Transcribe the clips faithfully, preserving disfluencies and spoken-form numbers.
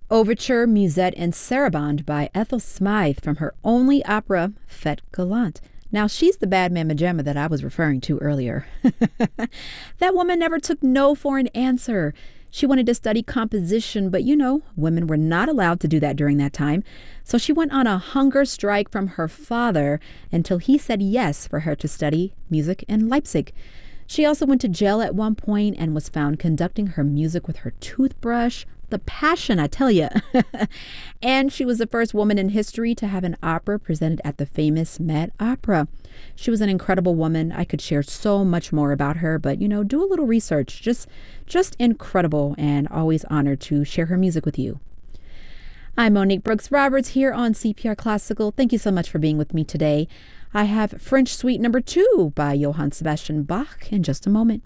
Overture, Musette, and Sarabande by Ethel Smythe from her only opera, Fête Galante. Now, she's the bad mamma jamma that I was referring to earlier. That woman never took no for an answer. She wanted to study composition, but you know, women were not allowed to do that during that time. So she went on a hunger strike from her father until he said yes for her to study music in Leipzig. She also went to jail at one point and was found conducting her music with her toothbrush. The passion, I tell you. And she was the first woman in history to have an opera presented at the famous Met Opera. She was an incredible woman. I could share so much more about her, but, you know, do a little research. Just, just incredible, and always honored to share her music with you. I'm Monique Brooks Roberts here on C P R Classical. Thank you so much for being with me today. I have French Suite Number Two by Johann Sebastian Bach in just a moment.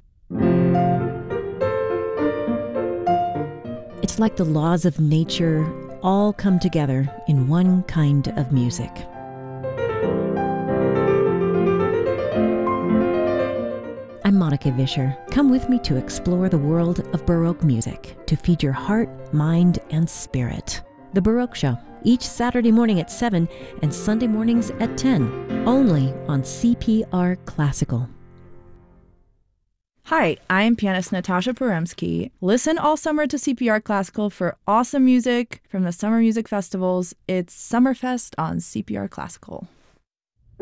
It's like the laws of nature all come together in one kind of music. I'm Monica Vischer. Come with me to explore the world of Baroque music, to feed your heart, mind, and spirit. The Baroque Show, each Saturday morning at seven and Sunday mornings at ten, only on C P R Classical. Hi, I'm pianist Natasha Poremski. Listen all summer to C P R Classical for awesome music from the summer music festivals. It's Summerfest on C P R Classical.